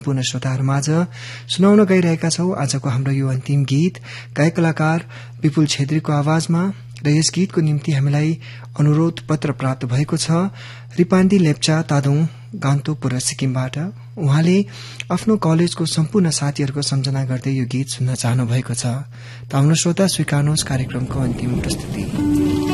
पुनः श्रोताहरूमाझ सुनाउन गइरहेका छौं आजको हाम्रो यो अन्तिम गीत गायक कलाकार विपुल छेत्रीको आवाजमा र यस गीतको निम्ति हामीलाई अनुरोध पत्र प्राप्त भएको छ रिपान्दी लेप्चा तादोङ गान्तोकपुर सिक्किमबाट। उहाँले आफ्नो कलेजको सम्पूर्ण साथीहरूको सम्झना गर्दै यो गीत सुन्न चाहनु भएको छ। त आउनु श्रोता स्वीकार्नुहोस् कार्यक्रमको अन्तिम प्रस्तुति।